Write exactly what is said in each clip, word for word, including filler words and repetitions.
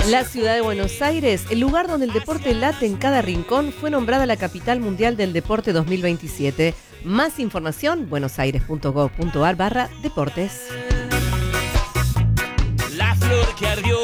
La ciudad de Buenos Aires, el lugar donde el deporte late en cada rincón, fue nombrada la capital mundial del deporte dos mil veintisiete. Más información, buenosaires.gov.ar barra deportes. La flor que ardió.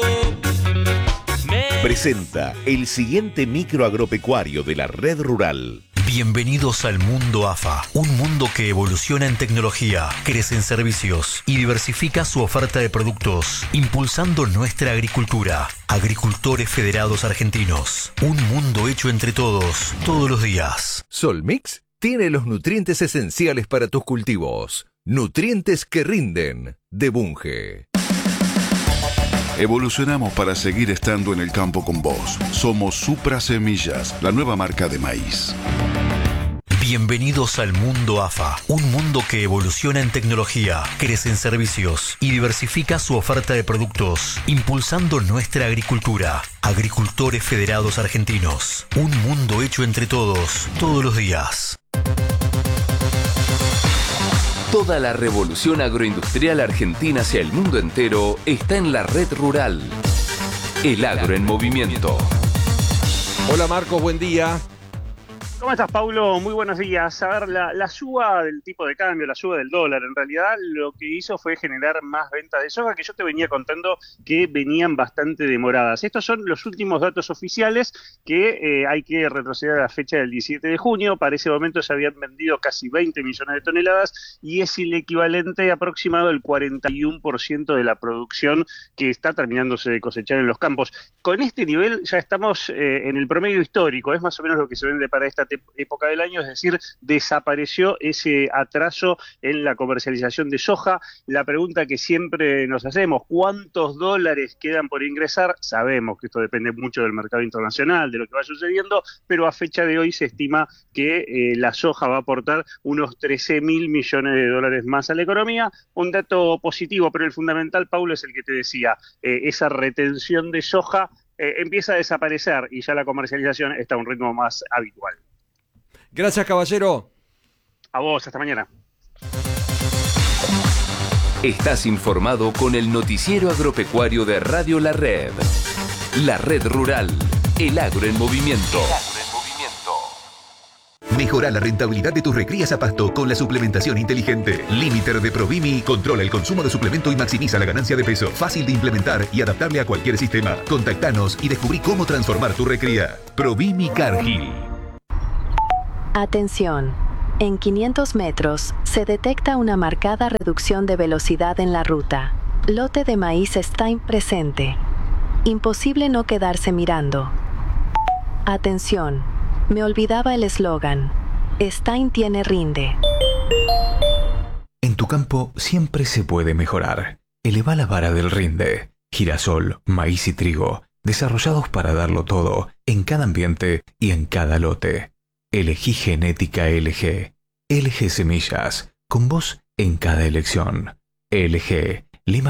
Presenta el siguiente micro agropecuario de la Red Rural. Bienvenidos al mundo A F A, un mundo que evoluciona en tecnología, crece en servicios y diversifica su oferta de productos, impulsando nuestra agricultura. Agricultores Federados Argentinos, un mundo hecho entre todos, todos los días. Solmix tiene los nutrientes esenciales para tus cultivos. Nutrientes que rinden, de Bunge. Evolucionamos para seguir estando en el campo con vos. Somos Supra Semillas, la nueva marca de maíz. Bienvenidos al mundo A F A, un mundo que evoluciona en tecnología, crece en servicios y diversifica su oferta de productos, impulsando nuestra agricultura. Agricultores Federados Argentinos, un mundo hecho entre todos, todos los días. Toda la revolución agroindustrial argentina hacia el mundo entero está en la Red Rural. El agro en movimiento. Hola Marcos, buen día. ¿Cómo estás, Paulo? Muy buenos días. A ver, la, la suba del tipo de cambio, la suba del dólar, en realidad lo que hizo fue generar más ventas de soja, que yo te venía contando que venían bastante demoradas. Estos son los últimos datos oficiales que eh, hay que retroceder a la fecha del diecisiete de junio. Para ese momento se habían vendido casi veinte millones de toneladas y es el equivalente aproximado del cuarenta y uno por ciento de la producción que está terminándose de cosechar en los campos. Con este nivel ya estamos eh, en el promedio histórico, es más o menos lo que se vende para esta época del año, es decir, desapareció ese atraso en la comercialización de soja. La pregunta que siempre nos hacemos, ¿cuántos dólares quedan por ingresar? Sabemos que esto depende mucho del mercado internacional, de lo que va sucediendo, pero a fecha de hoy se estima que eh, la soja va a aportar unos trece mil millones de dólares más a la economía. Un dato positivo, pero el fundamental, Paulo, es el que te decía, eh, esa retención de soja eh, empieza a desaparecer y ya la comercialización está a un ritmo más habitual. Gracias, caballero. A vos, hasta mañana. Estás informado con el noticiero agropecuario de Radio La Red. La Red Rural, el agro en movimiento. Mejora la rentabilidad de tus recrías a pasto con la suplementación inteligente. Limiter de Provimi controla el consumo de suplemento y maximiza la ganancia de peso. Fácil de implementar y adaptable a cualquier sistema. Contactanos y descubrí cómo transformar tu recría. Provimi Cargill. Atención. En quinientos metros se detecta una marcada reducción de velocidad en la ruta. Lote de maíz Stein presente. Imposible no quedarse mirando. Atención. Me olvidaba el eslogan. Stein tiene rinde. En tu campo siempre se puede mejorar. Eleva la vara del rinde. Girasol, maíz y trigo, desarrollados para darlo todo, en cada ambiente y en cada lote. Elegí Genética L G. L G Semillas, con vos en cada elección. L G,